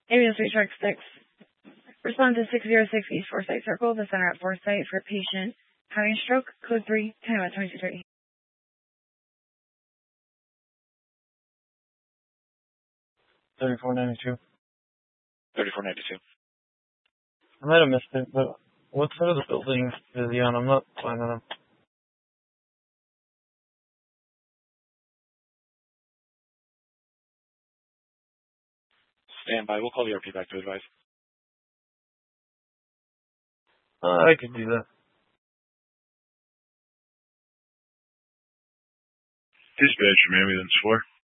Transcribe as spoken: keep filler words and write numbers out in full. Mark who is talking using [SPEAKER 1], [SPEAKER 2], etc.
[SPEAKER 1] Ambulance Street Shark six. Respond to six zero six East Forsyth Circle, the center at Forsyth for patient having stroke, code three, time at twenty-two thirty.
[SPEAKER 2] thirty-four ninety-two.
[SPEAKER 3] thirty-four ninety-two.
[SPEAKER 2] I might have missed it, but what side of the building is he on? I'm not finding him.
[SPEAKER 3] Stand by. We'll call the R P back to advise.
[SPEAKER 2] Uh, I could do that.
[SPEAKER 4] Dispatch from ambulance four.